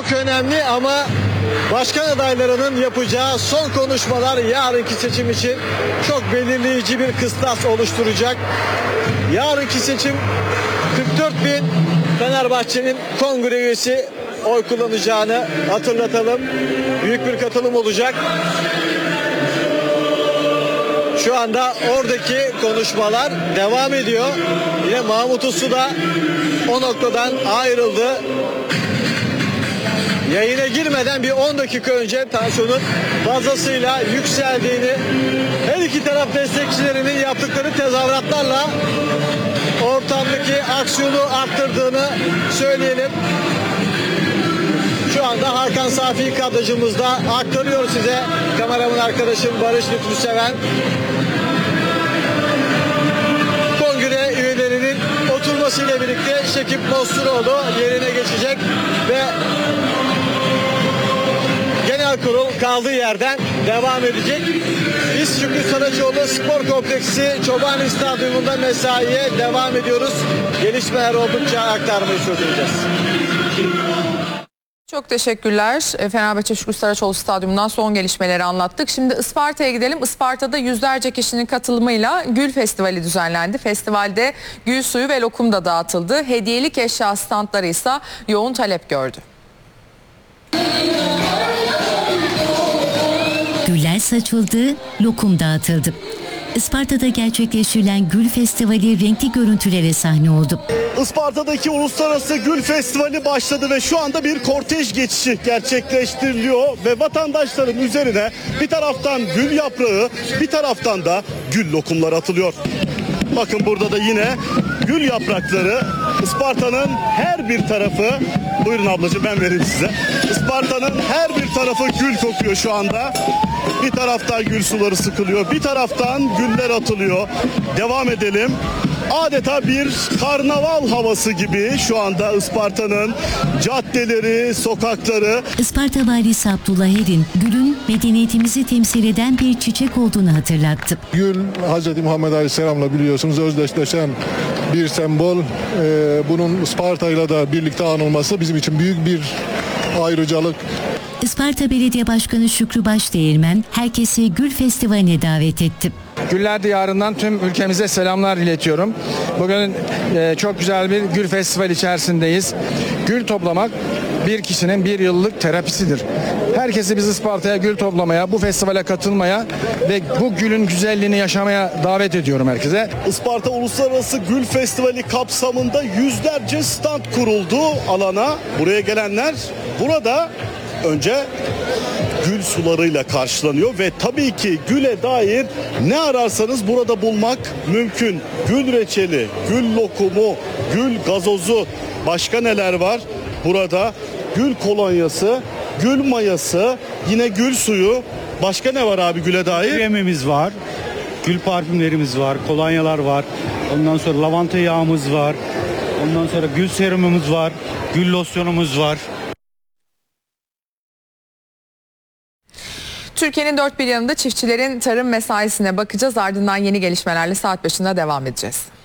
çok önemli ama başkan adaylarının yapacağı son konuşmalar yarınki seçim için çok belirleyici bir kıstas oluşturacak. Yarınki seçim 44 bin Fenerbahçe'nin kongre üyesi oy kullanacağını hatırlatalım. Büyük bir katılım olacak. Şu anda oradaki konuşmalar devam ediyor. Yine Mahmut Uslu da o noktadan ayrıldı. Yayına girmeden bir 10 dakika önce tansiyonun fazlasıyla yükseldiğini, her iki taraf destekçilerinin yaptıkları tezahüratlarla ortamdaki aksiyonu arttırdığını söyleyelim. Şu anda Hakan Safi kadrajımızda aktarıyor size kameraman arkadaşım Barış Lütfü Seven. Kongre üyelerinin oturmasıyla birlikte Şekip Mosturoğlu yerine geçecek ve genel kurul kaldığı yerden devam edecek. Biz Şükrü Saraçoğlu Spor Kompleksi Çobani Stadyumunda mesaiye devam ediyoruz. Gelişmeler oldukça aktarmayı sürdüreceğiz. Çok teşekkürler. Fenerbahçe Şükrü Saraçoğlu Stadyumu'ndan son gelişmeleri anlattık. Şimdi Isparta'ya gidelim. Isparta'da yüzlerce kişinin katılımıyla Gül Festivali düzenlendi. Festivalde gül suyu ve lokum da dağıtıldı. Hediyelik eşya standları ise yoğun talep gördü. Güller saçıldı, lokum dağıtıldı. Isparta'da gerçekleştirilen Gül Festivali renkli görüntülere sahne oldu. Isparta'daki Uluslararası Gül Festivali başladı ve şu anda bir kortej geçişi gerçekleştiriliyor ve vatandaşların üzerine bir taraftan gül yaprağı, bir taraftan da gül lokumlar atılıyor. Bakın burada da yine gül yaprakları. Isparta'nın her bir tarafı, buyurun ablacığım ben vereyim size. Isparta'nın her bir tarafı gül kokuyor şu anda. Bir taraftan gül suları sıkılıyor, bir taraftan güller atılıyor. Devam edelim. Adeta bir karnaval havası gibi şu anda Isparta'nın caddeleri, sokakları. Isparta Valisi Abdullah Erin, gülün medeniyetimizi temsil eden bir çiçek olduğunu hatırlattı. Gül, Hz. Muhammed Aleyhisselam'la biliyorsunuz özdeşleşen bir sembol. Bunun Isparta'yla da birlikte anılması bizim için büyük bir ayrıcalık. Isparta Belediye Başkanı Şükrü Başdeğirmen herkesi Gül Festivali'ne davet etti. Güller Diyarı'ndan tüm ülkemize selamlar iletiyorum. Bugün çok güzel bir gül festivali içerisindeyiz. Gül toplamak bir kişinin bir yıllık terapisidir. Herkesi biz Isparta'ya gül toplamaya, bu festivale katılmaya ve bu gülün güzelliğini yaşamaya davet ediyorum herkese. Isparta Uluslararası Gül Festivali kapsamında yüzlerce stand kuruldu alana. Buraya gelenler burada önce gül sularıyla karşılanıyor ve tabii ki güle dair ne ararsanız burada bulmak mümkün. Gül reçeli, gül lokumu, gül gazozu, başka neler var? Burada gül kolonyası, gül mayası, yine gül suyu. Başka ne var abi güle dair? Kremimiz var, gül parfümlerimiz var, kolonyalar var. Ondan sonra lavanta yağımız var. Ondan sonra gül serumumuz var, gül losyonumuz var. Türkiye'nin dört bir yanında çiftçilerin tarım mesaisine bakacağız. Ardından yeni gelişmelerle saat başında devam edeceğiz.